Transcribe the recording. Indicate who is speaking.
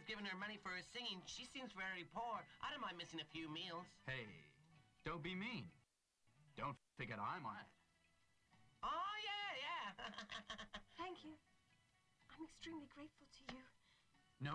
Speaker 1: given her money for her singing. She seems very poor. I don't mind missing a few meals.
Speaker 2: Hey, don't be mean. Don't forget I'm on it.
Speaker 1: Oh, yeah.
Speaker 3: Thank you. I'm extremely grateful to you.